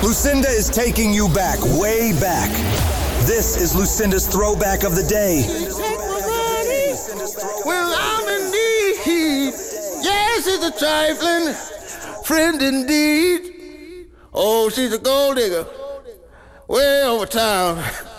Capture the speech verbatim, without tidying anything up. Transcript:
Lucinda is taking you back, way back. This is Lucinda's throwback of the day. Well, I'm in need. Yes, it's a trifling friend indeed. Oh, she's a gold digger way over town.